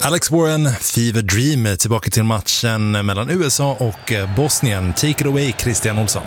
Alex Warren, Fever Dream, tillbaka till matchen mellan USA och Bosnien. Take it away, Christian Olsson.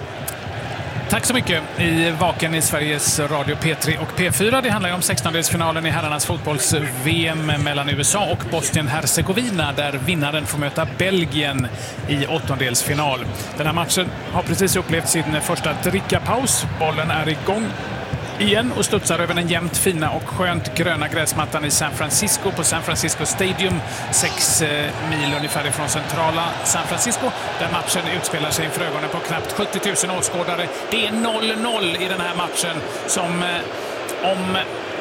Tack så mycket. I Vaken i Sveriges Radio P3 och P4. Det handlar ju om 16-delsfinalen i herrarnas fotbolls-VM mellan USA och Bosnien-Hercegovina, där vinnaren får möta Belgien i åttondelsfinal. Den här matchen har precis upplevt sin första drickapaus. Bollen är igång igen och studsar över den jämnt fina och skönt gröna gräsmattan i San Francisco på San Francisco Stadium, 6 mil ungefär ifrån centrala San Francisco, där matchen utspelar sig inför ögonen på knappt 70 000 åskådare. Det är 0-0 i den här matchen som, om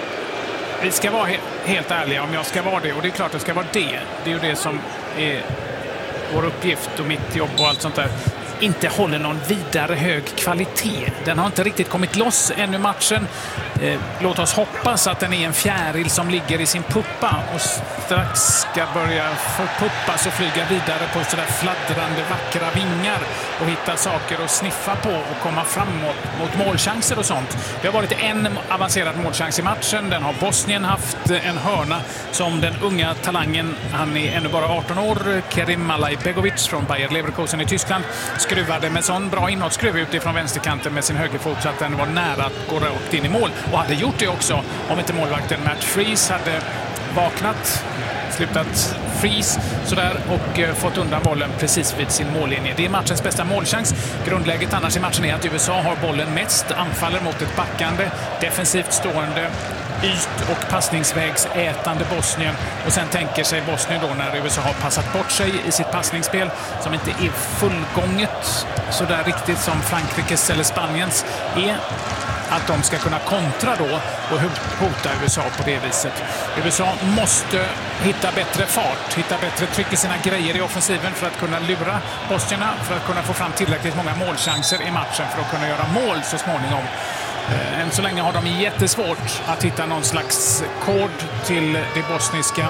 vi ska vara helt ärliga, om jag ska vara det, och det är klart det ska vara det är ju det som är vår uppgift och mitt jobb och allt sånt där, inte håller någon vidare hög kvalitet. Den har inte riktigt kommit loss ännu matchen. Låt oss hoppas att den är en fjäril som ligger i sin puppa och strax ska börja förpuppas och flyga vidare på sådär fladdrande vackra vingar och hitta saker att sniffa på och komma framåt mot målchanser och sånt. Det har varit en avancerad målchans i matchen. Den har Bosnien haft, en hörna som den unga talangen, han är ännu bara 18 år, Kerim Malajbegovic från Bayer Leverkusen i Tyskland, skruvade med sån bra inåtskruv utifrån vänsterkanten med sin högerfot så att den var nära att gå rakt in i mål. Och hade gjort det också om inte målvakten Matt Freese hade vaknat, slutat freeze sådär och fått undan bollen precis vid sin mållinje. Det är matchens bästa målchans. Grundläget annars i matchen är att USA har bollen mest, anfaller mot ett backande, defensivt stående, yt- och passningsvägsätande Bosnien, och sen tänker sig Bosnien då, när USA har passat bort sig i sitt passningsspel som inte är fullgånget så där riktigt som Frankrikes eller Spaniens är, att de ska kunna kontra då och hota USA på det viset. USA måste hitta bättre fart, hitta bättre tryck i sina grejer i offensiven för att kunna lura bosnierna, för att kunna få fram tillräckligt många målchanser i matchen för att kunna göra mål så småningom. Än så länge har de jättesvårt att hitta någon slags kod till det bosniska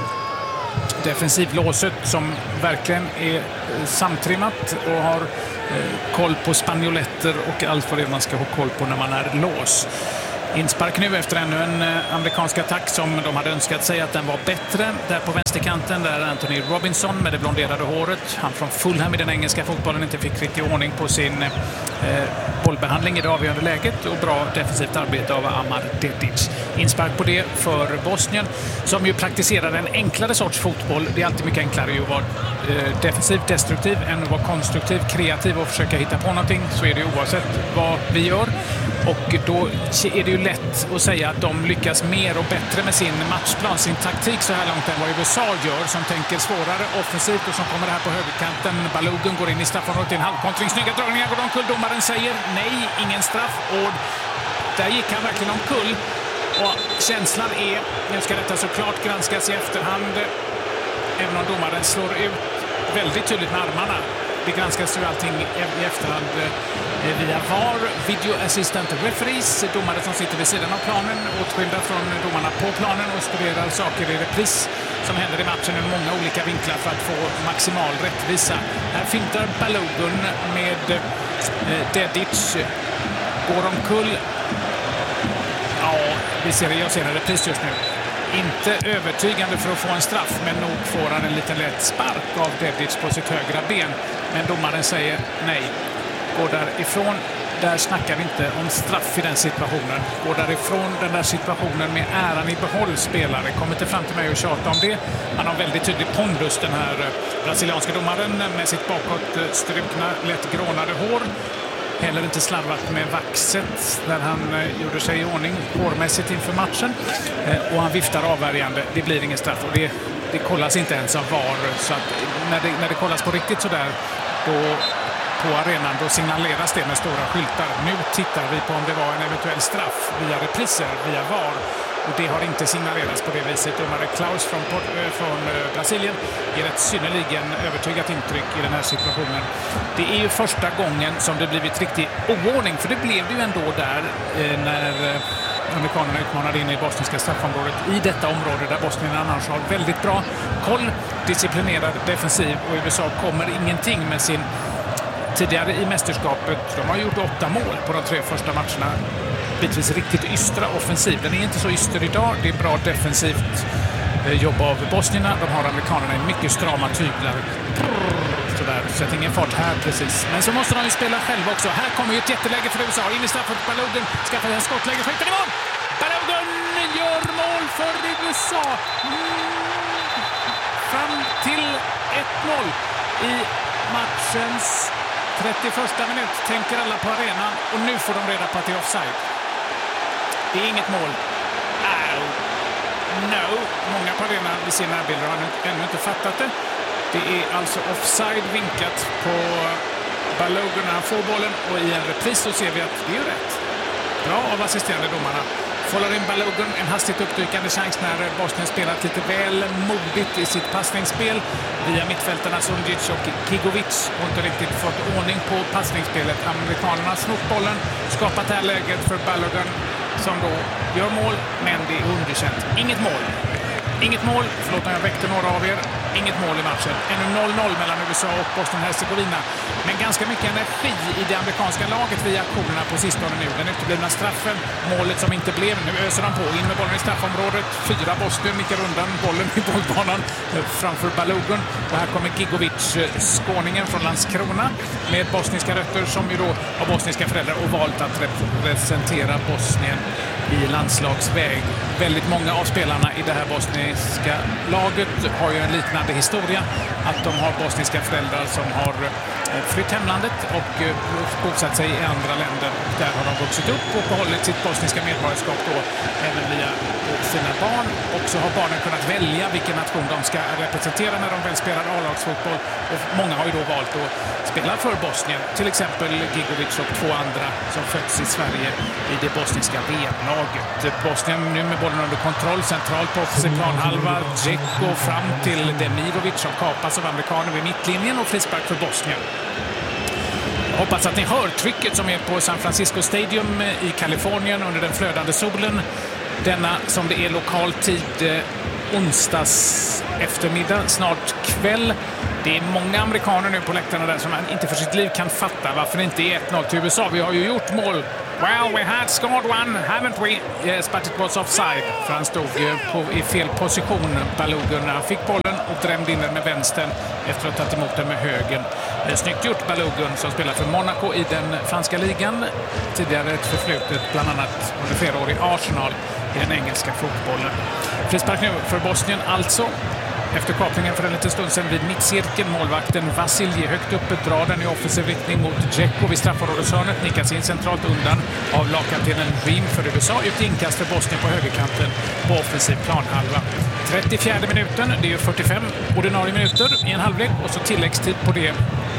defensivlåset som verkligen är samtrimmat och har koll på spanjoletter och allt vad det man ska ha koll på när man är lås. Inspark nu efter ännu en amerikansk attack som de hade önskat sig att den var bättre. Där på vänsterkanten där Anthony Robinson med det blonderade håret. Han från Fulham i den engelska fotbollen inte fick riktigt ordning på sin bollbehandling i det avgörande läget, och bra defensivt arbete av Amar Dedic. Inspark på det för Bosnien som ju praktiserar en enklare sorts fotboll. Det är alltid mycket enklare att vara defensivt destruktiv än att vara konstruktiv, kreativ och försöka hitta på någonting. Så är det oavsett vad vi gör. Och då är det ju lätt att säga att de lyckas mer och bättre med sin matchplan, sin taktik så här långt än vad USA gör, som tänker svårare offensivt och som kommer det här på högerkanten. Balogun går in i straffområdet i en halvkontring. Snygga dragningar går omkull. Domaren säger nej, ingen straff. Och där gick han verkligen omkull. Och känslan är, nu ska detta såklart granskas i efterhand, även om domaren slår ut väldigt tydligt med armarna. Det granskas ju allting i efterhand via VAR, Video Assistant Referees, domare som sitter vid sidan av planen, åtskilda från domarna på planen och studerar saker i repris som händer i matchen ur många olika vinklar för att få maximal rättvisa. Här fintar Balogun med Dedic, går omkull. Ja, jag ser en repris just nu. Inte övertygande för att få en straff, men nog får han en liten lätt spark av Dedic på sitt högra ben. Men domaren säger nej. Går därifrån. Där snackar vi inte om straff i den situationen. Går därifrån den där situationen med äran i behåll, spelare. Kommer inte fram till mig och tjata om det. Han har väldigt tydlig pondus, den här brasilianska domaren, med sitt bakåt strukna, lätt grånade hår. Heller inte slarvat med vaxet där han gjorde sig i ordning hårmässigt inför matchen. Och han viftar avvärjande. Det blir ingen straff. Och det kollas inte ens av VAR. Så att när det kollas på riktigt så där, då på arenan, då signaleras det med stora skyltar. Nu tittar vi på om det var en eventuell straff via repriser, via VAR. Och det har inte signalerats på det viset. Domare Klaus från Brasilien ger ett synnerligen övertygat intryck i den här situationen. Det är ju första gången som det blivit riktig oordning, för det blev det ju ändå där när amerikanerna utmanade in i bosniska straffområdet, i detta område där Bosnien annars har väldigt bra koll, disciplinerad defensiv, och USA kommer ingenting med sin tidigare i mästerskapet. De har gjort 8 mål på de 3 första matcherna. Bitvis riktigt ystra offensiv. Den är inte så yster idag. Det är bra defensivt jobb av bosnierna. De har amerikanerna i mycket strama tyglar. Sådär, så att ingen fart här precis. Men så måste de ju spela själva också. Här kommer ju ett jätteläge för USA. In i straffet, Balogun skaffar en skottläge. Skjuter i mål! Balogun gör mål för USA. Fram till 1-0 i matchens 31:a minut tänker alla på arenan. Och nu får de reda på att det är offside. Det är inget mål. No. Många på arenan vid sina närbilder har ännu inte fattat det. Det är alltså offside vinkat på Balogun när han får bollen. Och i en repris så ser vi att det är rätt. Bra av assisterande domarna. Fållar in Balogun, en hastigt uppdykande chans när Bosnien spelat lite väl modigt i sitt passningsspel. Via mittfältarna Sundic och Gigovic har inte riktigt fått ordning på passningsspelet. Amerikanerna snott bollen, skapat det här läget för Balogun som då gör mål, men det är underkänt. Inget mål. Inget mål, förlåt när jag väckte några av er. Inget mål i matchen. Ännu 0-0 mellan USA och Bosnien-Hercegovina. Men ganska mycket energi i det amerikanska laget via aktionerna på sistone nu. Den uteblivna straffen, målet som inte blev. Nu öser de på, in med bollen i straffområdet. 4 Bosnien nickar undan bollen i bollbanan framför Balogun. Och här kommer Gigovic, skåningen från Landskrona, med bosniska rötter som ju då har bosniska föräldrar och valt att representera Bosnien i landslagsväg. Väldigt många av spelarna i det här bosniska laget har ju en liknande historia. Att de har bosniska föräldrar som har flytt hemlandet och bosatt sig i andra länder. Där har de vuxit upp och behållit sitt bosniska medborgarskap då även via sina barn. Och så har barnen kunnat välja vilken nation de ska representera när de väl spelar A-lagsfotboll. Och många har ju då valt att spela för Bosnien. Till exempel Gigovic och 2 andra som fötts i Sverige i det bosniska VM-laget. Bosnien nu med bollen under kontroll centralt på offensiv planhalva. Dzeko fram till Demirovic som kapas av amerikaner vid mittlinjen och frispark för Bosnien. Jag hoppas att ni hör trycket som är på San Francisco Stadium i Kalifornien under den flödande solen. Denna som det är lokal tid onsdags eftermiddag, snart kväll. Det är många amerikaner nu på läktarna där som inte för sitt liv kan fatta varför det inte är 1-0 till USA. Vi har ju gjort mål. Well, we had scored one, haven't we? Yes, but it was offside. För han stod i fel position, Balogun, när han fick bollen och drämde in den med vänstern efter att ha tagit emot den med högen. Snyggt gjort Balogun som spelar för Monaco i den franska ligan. Tidigare ett förflutet bland annat under flera år i Arsenal i den engelska fotbollen. Frispark nu för Bosnien alltså. Efter kapningen för en liten stund sedan vid mittcirkeln, målvakten Vasilje högt uppe drar den i offensiv riktning mot Dzeko vid straffområdeshörnet, nickas in centralt undan av lagkaptenen Ream för USA. Ut inkast för Bosnien på högerkanten på offensiv planhalva. 34 minuten, det är 45 ordinarie minuter i en halvlek och så tilläggstid på det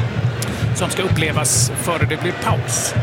som ska upplevas före det blir paus.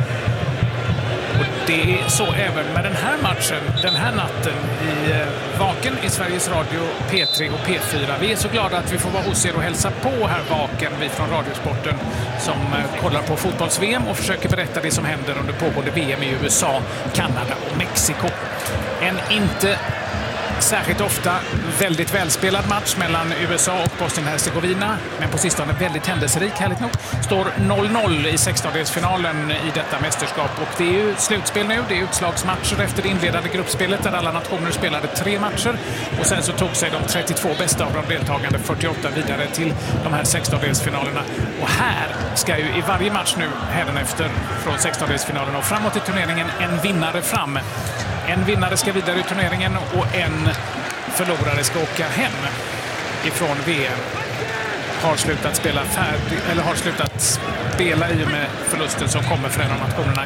Och det är så även med den här matchen, den här natten i Vaken i Sveriges Radio P3 och P4. Vi är så glada att vi får vara hos er och hälsa på här Vaken, vi från Radiosporten som kollar på fotbolls-VM och försöker berätta det som händer under pågående VM i USA, Kanada och Mexiko. En inte särskilt ofta väldigt välspelad match mellan USA och Bosnien-Hercegovina, men på sistone väldigt händelserik, härligt nog. Står 0-0 i 16-delsfinalen i detta mästerskap och det är ju slutspel nu, det är utslagsmatcher efter det inledande gruppspelet där alla nationer spelade 3 matcher och sen så tog sig de 32 bästa av de deltagande 48 vidare till de här 16-delsfinalerna. Och här ska ju i varje match nu hädanefter från 16-delsfinalen och framåt i turneringen en vinnare fram. En vinnare ska vidare i turneringen och en förlorare ska åka hem ifrån VM. Har slutat spela har slutat spela i och med förlusten som kommer för en av nationerna.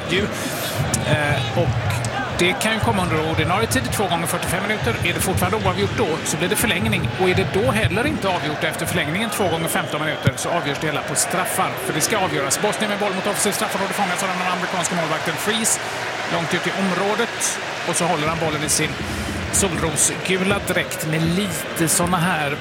Och det kan ju komma under ordinarie tid, 2 gånger 45 minuter. Är det fortfarande oavgjort då så blir det förlängning. Och är det då heller inte avgjort efter förlängningen 2 gånger 15 minuter så avgörs det hela på straffar. För det ska avgöras. Bosnien med boll mot offensiv straffområde fångas av den amerikanska målvakten Freeze. Långt ut i området. Och så håller han bollen i sin solrosgula dräkt med lite såna här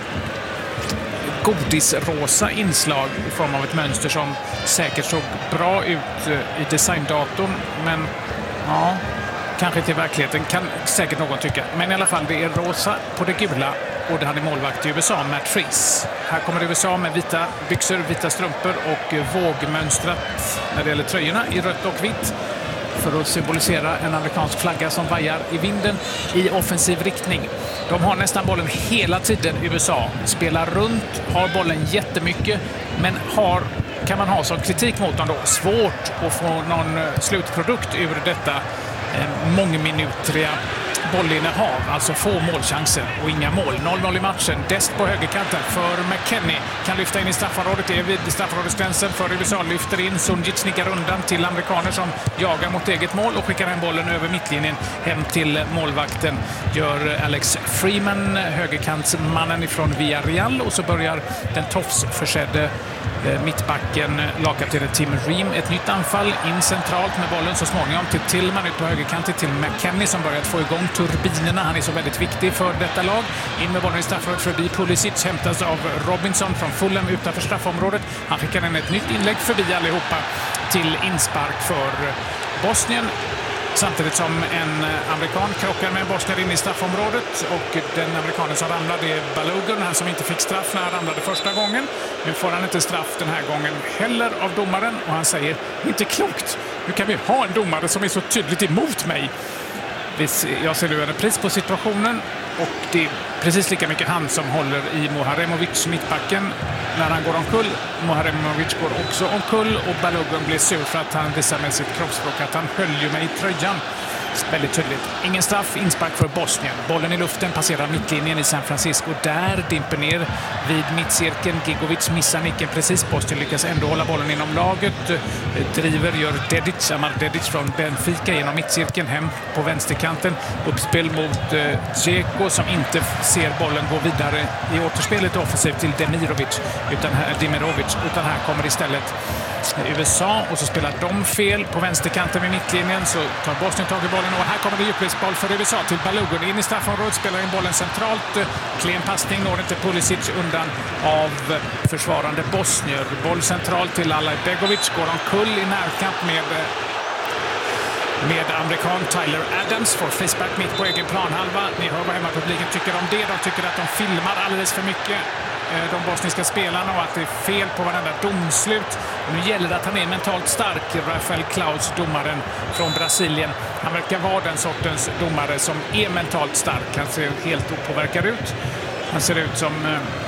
godisrosa inslag i form av ett mönster som säkert såg bra ut i designdatorn. Men ja, kanske inte i verkligheten kan säkert någon tycka. Men i alla fall, det är rosa på det gula och det hade målvakt i USA, Matt Freeze. Här kommer USA med vita byxor, vita strumpor och vågmönstrat när det gäller tröjorna i rött och vitt. för att symbolisera en amerikansk flagga som vajar i vinden i offensiv riktning. De har nästan bollen hela tiden, USA. Spelar runt, har bollen jättemycket, men kan man ha som kritik mot dem då svårt att få någon slutprodukt ur detta mångminutriga bollinnehav, alltså få målchanser och inga mål. 0-0 i matchen. Dest på högerkanten för McKennie. Kan lyfta in i straffområdet. Det är vid straffområdesgränsen för USA. Lyfter in. Sunjic nickar undan till amerikaner som jagar mot eget mål och skickar hem bollen över mittlinjen hem till målvakten. Gör Alex Freeman, högerkantsmannen ifrån Villarreal, och så börjar den tofsförsedde mittbacken, lagkaptenen Tim Ream, ett nytt anfall in centralt med bollen så småningom till Tillman ut på högerkanten till McKennie som börjat få igång turbinerna. Han är så väldigt viktig för detta lag. In med bollen i straffområdet förbi Pulisic, hämtas av Robinson från Fulham utanför straffområdet. Han skickar in ett nytt inlägg förbi allihopa till inspark för Bosnien. Samtidigt som en amerikan krockar med en bosnier in i straffområdet, och den amerikanen som ramlade är Balogun, han som inte fick straff när han ramlade första gången. Nu får han inte straff den här gången heller av domaren, och han säger, inte klokt, hur kan vi ha en domare som är så tydligt emot mig? Jag ser nu en pris på situationen, och det är precis lika mycket han som håller i Moharemovic, mittbacken, när han går omkull. Moharemovic går också omkull, och Balogun blir sur för att han visar med sitt kroppsspråk att han höll ju mig i tröjan. Väldigt tydligt. Ingen straff, inspark för Bosnien. Bollen i luften passerar mittlinjen i San Francisco. Där dimper ner vid mittcirkeln. Gigovic missar nicken precis. Bosnien lyckas ändå hålla bollen inom laget. Driver, gör Dedic, Amar Dedic från Benfica genom mittcirkeln hem på vänsterkanten. Uppspel mot Dzeko som inte ser bollen gå vidare i återspelet offensivt till Demirovic, utan här kommer istället USA, och så spelar de fel på vänsterkanten vid mittlinjen, så tar Bosnien tag i bollen, och här kommer det djupledsboll för USA till Balogun in i straffområdet, spelar in bollen centralt, klen passning, når inte Pulisic undan av försvarande bosnier. Boll centralt till Alaj Begovic, går omkull i närkamp med amerikan Tyler Adams, får frispark mitt på egen planhalva. Ni hör vad hemmapubliken tycker om det. De tycker att de filmar alldeles för mycket, de bosniska spelarna, och att det är fel på varenda domslut. Nu gäller det att han är mentalt stark. Rafael Klaus, domaren från Brasilien, han verkar vara den sortens domare som är mentalt stark. Han ser helt opåverkad ut. Han ser ut som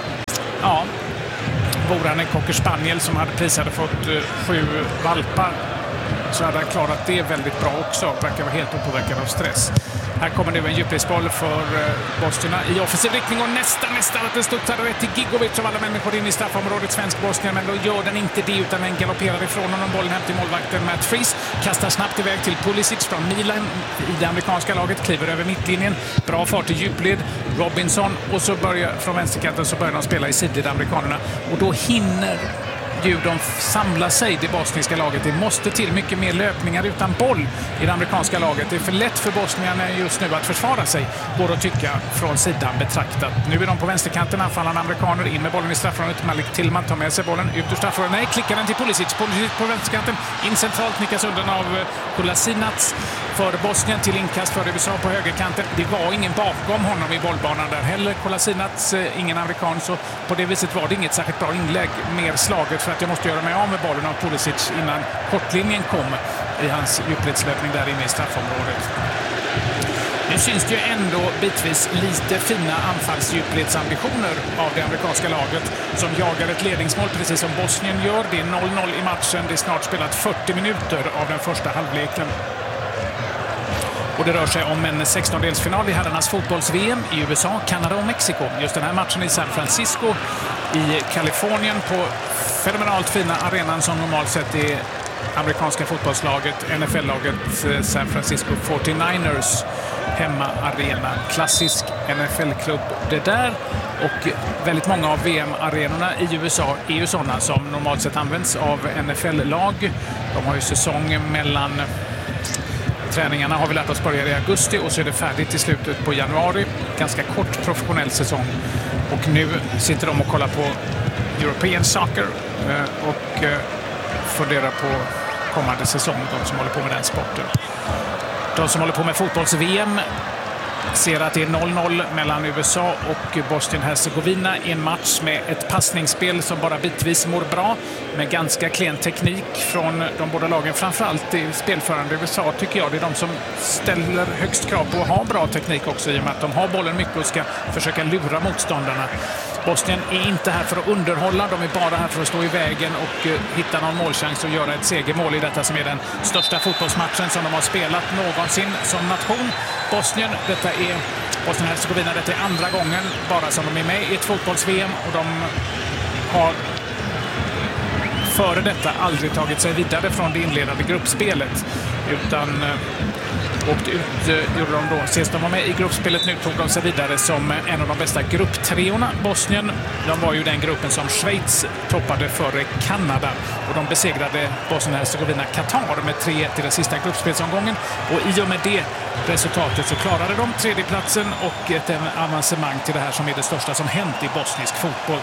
vore han en cocker spaniel som hade fått 7 valpar, så hade han klarat det väldigt bra också. Verkar vara helt opåverkad av stress. Här kommer nu en djupledsboll för bosnierna i offensiv riktning, och nästan att den studsar rätt till Gigovic av alla människor in i straffområdet, svensk-bosnien, men då gör den inte det, utan den galopperar ifrån honom. Bollen hem till målvakten Matt Freese, kastar snabbt iväg till Pulisic från Milan i det amerikanska laget, kliver över mittlinjen, bra fart i djupled, Robinson, och så från vänsterkanten så börjar de spela i sidled, amerikanerna, och då hinner de samlar sig, det bosniska laget. Det måste till mycket mer löpningar utan boll i det amerikanska laget. Det är för lätt för bosnierna just nu att försvara sig, går att tycka från sidan betraktat. Nu är de på vänsterkanten, anfallande amerikaner, in med bollen i straffområdet. Malik Tillman tar med sig bollen ut ur straffområdet. Nej, klickar den till Pulisic på vänsterkanten. In centralt, nickas undan av Kolasinac för Bosnien till inkast för USA på högerkanten. Det var ingen bakom honom i bollbanan där heller. Kolasinac, ingen amerikan, så på det viset var det inget särskilt bra inlägg. Mer slaget för att jag måste göra mig av med bollen av Pulisic innan kortlinjen kom i hans djupledslöpning där inne i straffområdet. Nu syns det ju ändå bitvis lite fina anfallsdjupledsambitioner av det amerikanska laget som jagar ett ledningsmål precis som Bosnien gör. Det är 0-0 i matchen. Det är snart spelat 40 minuter av den första halvleken. Och det rör sig om en 16-delsfinal i herrarnas fotbolls-VM i USA, Kanada och Mexiko. Just den här matchen i San Francisco i Kalifornien på fenomenalt fina arenan som normalt sett är amerikanska fotbollslaget, NFL-laget San Francisco 49ers hemmaarena. Klassisk NFL-klubb det där, och väldigt många av VM-arenorna i USA är ju sådana som normalt sett används av NFL-lag. De har ju säsong mellan träningarna, har vi lärt oss, börjar i augusti och så är det färdigt i slutet på januari. Ganska kort professionell säsong. Och nu sitter de och kollar på European Soccer och funderar på kommande säsong, de som håller på med den sporten. De som håller på med fotbolls-VM ser att det är 0-0 mellan USA och Bosnien-Hercegovina i en match med ett passningsspel som bara bitvis mår bra, med ganska klen teknik från de båda lagen. Framförallt i spelförande USA tycker jag det är de som ställer högst krav på att ha bra teknik också, i och med att de har bollen mycket och ska försöka lura motståndarna. Bosnien är inte här för att underhålla, de är bara här för att stå i vägen och hitta någon målchans och göra ett segermål i detta som är den största fotbollsmatchen som de har spelat någonsin som nation. Bosnien-Hercegovina, detta är andra gången bara som de är med i ett fotbolls-VM, och de har före detta aldrig tagit sig vidare från det inledande gruppspelet, utan åkte ut, gjorde de då. Sist de var med i gruppspelet, nu tog de sig vidare som en av de bästa grupptreorna. Bosnien, de var ju den gruppen som Schweiz toppade före Kanada, och de besegrade Bosnien-Hercegovina Qatar med 3-1 i den sista gruppspelsomgången, och i och med det resultatet så klarade de tredjeplatsen och ett avancemang till det här som är det största som hänt i bosnisk fotboll.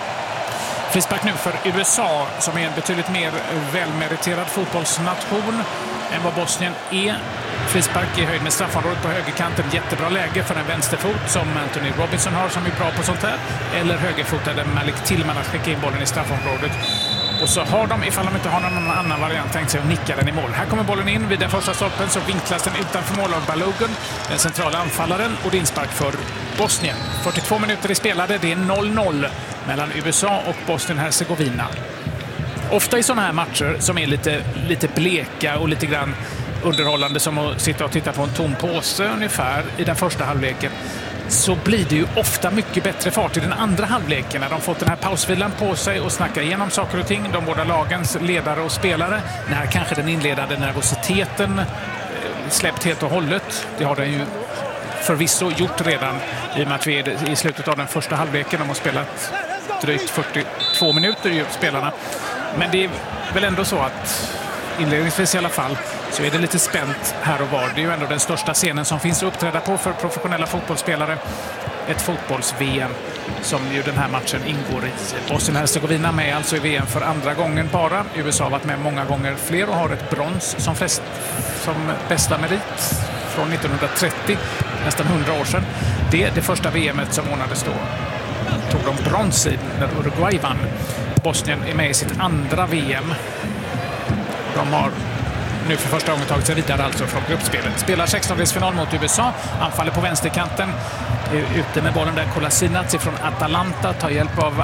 Frispark nu för USA, som är en betydligt mer välmeriterad fotbollsnation än vad Bosnien är. Frispark i höjd med straffområdet på högerkanten. Jättebra läge för en vänsterfot som Anthony Robinson har, som är bra på sånt här. Eller högerfotade Malik Tillman att skicka in bollen i straffområdet. Och så har de, ifall de inte har någon annan variant, tänkt sig att nicka den i mål. Här kommer bollen in vid den första stolpen, så vinklas den utanför mål av Balogun, den centrala anfallaren, och det är inspark för Bosnien. 42 minuter är spelade, det är 0-0 mellan USA och Bosnien-Hercegovina. Ofta i sådana här matcher som är lite bleka och lite grann underhållande, som att sitta och titta på en tom påse ungefär i den första halvleken, så blir det ju ofta mycket bättre fart i den andra halvleken när de fått den här pausvilan på sig och snackar igenom saker och ting, de båda lagens ledare och spelare, när kanske den inledande nervositeten släppt helt och hållet. Det har den ju förvisso gjort redan, i och med att vi är i slutet av den första halvleken. De har spelat drygt 42 minuter ju, spelarna. Men det är väl ändå så att inledningsvis i alla fall så är det lite spänt här och var. Det är ju ändå den största scenen som finns att uppträda på för professionella fotbollsspelare. Ett fotbolls-VM som ju den här matchen ingår i. Bosnien-Hercegovina med alltså i VM för andra gången bara. USA har varit med många gånger fler och har ett brons som bästa merit från 1930, nästan 100 år sedan. Det första VMet som ordnades då tog de brons i när Uruguay vann. Bosnien är med i sitt andra VM. De har nu för första gången tagit sig vidare alltså från gruppspelet. Spelar 16-delsfinal mot USA. Anfaller på vänsterkanten. Ute med bollen där Kolasinac från Atalanta tar hjälp av